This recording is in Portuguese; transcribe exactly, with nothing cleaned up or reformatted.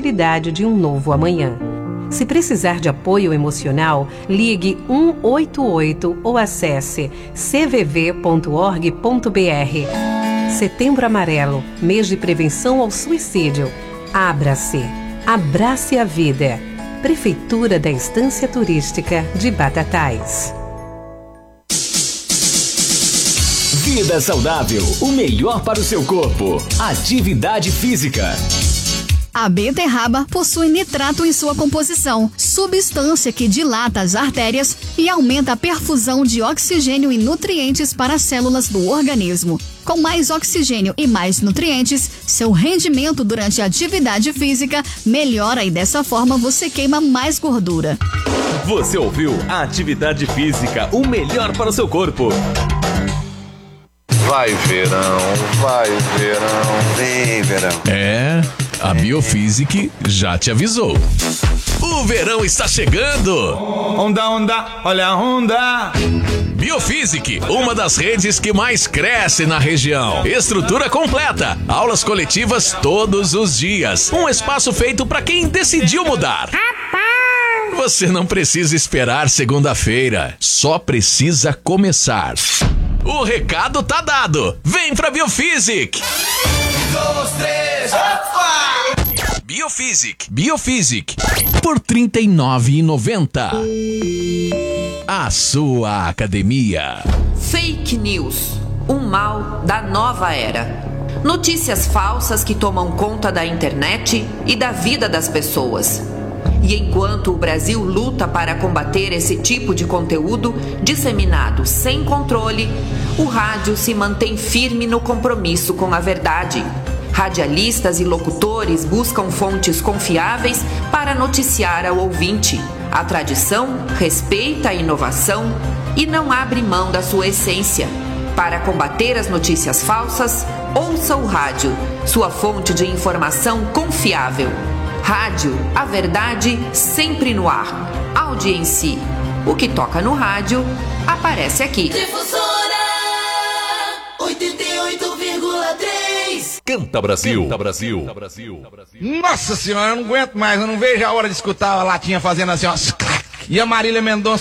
possibilidade de um novo amanhã. Se precisar de apoio emocional, ligue um oito oito ou acesse c v v ponto org ponto b r. Setembro Amarelo, mês de prevenção ao suicídio. Abra-se. Abrace a vida. Prefeitura da Estância Turística de Batatais. Vida saudável, o melhor para o seu corpo. Atividade física. A beterraba possui nitrato em sua composição, substância que dilata as artérias e aumenta a perfusão de oxigênio e nutrientes para as células do organismo. Com mais oxigênio e mais nutrientes, seu rendimento durante a atividade física melhora e dessa forma você queima mais gordura. Você ouviu a Atividade Física, o melhor para o seu corpo. Vai verão, vai verão, vem verão. É, a Biofísic já te avisou. O verão está chegando. Onda, onda, olha a onda. Biofísic, uma das redes que mais cresce na região. Estrutura completa, aulas coletivas todos os dias. Um espaço feito para quem decidiu mudar. Você não precisa esperar segunda-feira, só precisa começar. O recado tá dado. Vem pra Biofísic. Um, dois, três, opa! Biofísic. Biofísic. Por trinta e nove reais e noventa centavos. A sua academia. Fake news. Um mal da nova era. Notícias falsas que tomam conta da internet e da vida das pessoas. E enquanto o Brasil luta para combater esse tipo de conteúdo disseminado sem controle, o rádio se mantém firme no compromisso com a verdade. Radialistas e locutores buscam fontes confiáveis para noticiar ao ouvinte. A tradição respeita a inovação e não abre mão da sua essência. Para combater as notícias falsas, ouça o rádio, sua fonte de informação confiável. Rádio, a verdade sempre no ar. Audiência. O que toca no rádio, aparece aqui. Difusora oitenta e oito vírgula três. Canta Brasil. Canta Brasil. Nossa senhora, eu não aguento mais. Eu não vejo a hora de escutar a latinha fazendo assim, ó. E a Marília Mendonça